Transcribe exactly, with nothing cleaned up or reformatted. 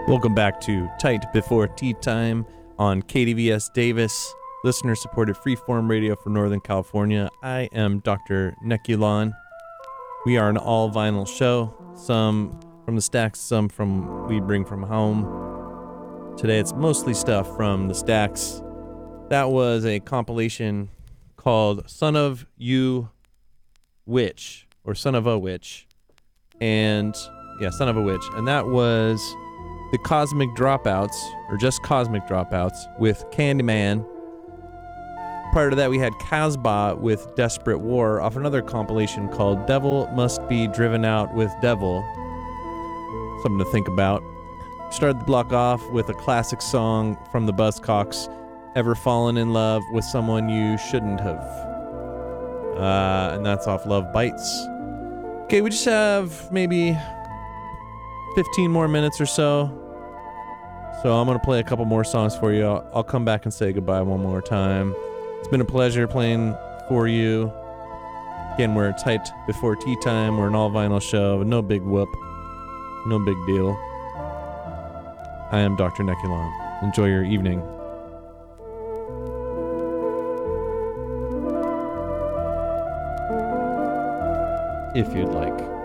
Welcome back to Tight Before Tea Time on K D V S Davis, listener-supported freeform radio for Northern California. I am Doctor Neculon. We are an all-vinyl show, some from the stacks, some from we bring from home. Today it's mostly stuff from the stacks. That was a compilation called Son of You Witch, or Son of a Witch, and yeah, Son of a Witch, and that was the Cosmic Dropouts, or just Cosmic Dropouts, with Candyman. Prior to that, we had Casbah with Desperate War off another compilation called Devil Must Be Driven Out with Devil. Something to think about. Started the block off with a classic song from the Buzzcocks, Ever Fallen in Love with Someone You Shouldn't Have. Uh, and that's off Love Bites. Okay, we just have maybe fifteen more minutes or so. So I'm going to play a couple more songs for you. I'll, I'll come back and say goodbye one more time. It's been a pleasure playing for you. Again, we're tight before tea time. We're an all-vinyl show. No big whoop. No big deal. I am Doctor Neculon. Enjoy your evening. If you'd like.